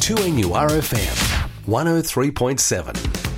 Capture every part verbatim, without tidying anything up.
two N U R F M, one oh three point seven.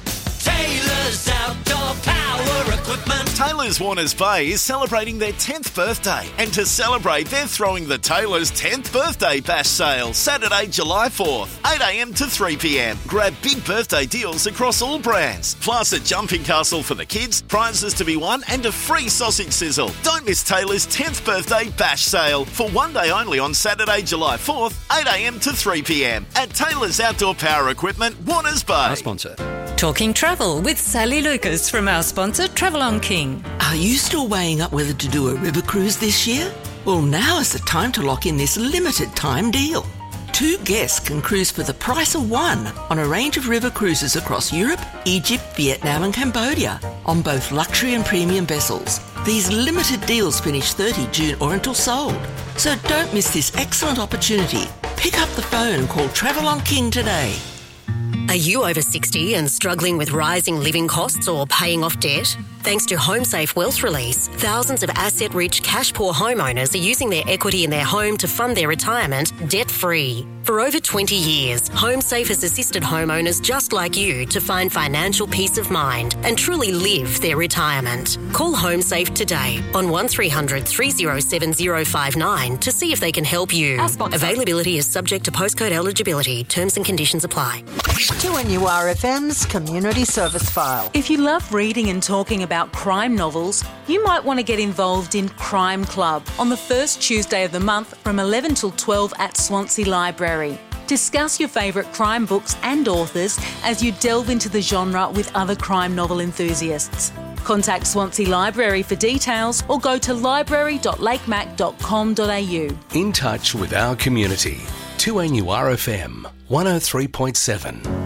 Taylor's Outdoor Power Equipment. Taylor's Warners Bay is celebrating their tenth birthday, and to celebrate, they're throwing the Taylor's tenth Birthday Bash Sale, Saturday, July fourth, eight a m to three p m. Grab big birthday deals across all brands, plus a jumping castle for the kids, prizes to be won, and a free sausage sizzle. Don't miss Taylor's tenth Birthday Bash Sale for one day only on Saturday, July fourth, eight a m to three p m at Taylor's Outdoor Power Equipment, Warners Bay. Our sponsor. Talking travel with Sally Lucas from our sponsor, Travel on King. Are you still weighing up whether to do a river cruise this year? Well, now is the time to lock in this limited time deal. Two guests can cruise for the price of one on a range of river cruises across Europe, Egypt, Vietnam and Cambodia on both luxury and premium vessels. These limited deals finish thirtieth of June or until sold. So don't miss this excellent opportunity. Pick up the phone and call Travel on King today. Are you over sixty and struggling with rising living costs or paying off debt? Thanks to HomeSafe Wealth Release, thousands of asset-rich, cash-poor homeowners are using their equity in their home to fund their retirement debt-free. For over twenty years, HomeSafe has assisted homeowners just like you to find financial peace of mind and truly live their retirement. Call HomeSafe today on one three hundred three oh seven oh five nine to see if they can help you. Availability is subject to postcode eligibility. Terms and conditions apply. two N U R F M's Community Service File. If you love reading and talking about crime novels, you might want to get involved in Crime Club on the first Tuesday of the month from eleven till twelve at Swansea Library. Discuss your favourite crime books and authors as you delve into the genre with other crime novel enthusiasts. Contact Swansea Library for details or go to library dot lakemac dot com dot a u. In touch with our community. two N U R F M, one oh three point seven.